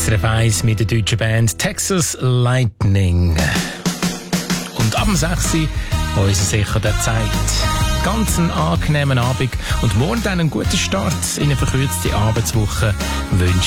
SRF 1 mit der deutschen Band Texas Lightning. Und ab dem 6 Uhr unser sicher der Zeit. Ganz einen angenehmen Abend und morgen dann einen guten Start in eine verkürzte Arbeitswoche wünsche